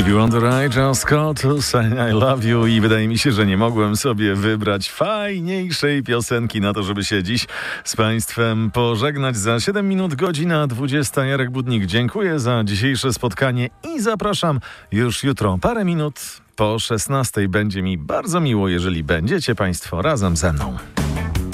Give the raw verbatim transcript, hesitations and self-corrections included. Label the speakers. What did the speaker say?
Speaker 1: Stevie Wonder, I just called to say I love you i wydaje mi się, że nie mogłem sobie wybrać fajniejszej piosenki na to, żeby się dziś z Państwem pożegnać. Za siedem minut, godzina dwudziesta. Jarek Budnik, dziękuję za dzisiejsze spotkanie i zapraszam już jutro. Parę minut po szesnastej. Będzie mi bardzo miło, jeżeli będziecie Państwo razem ze mną.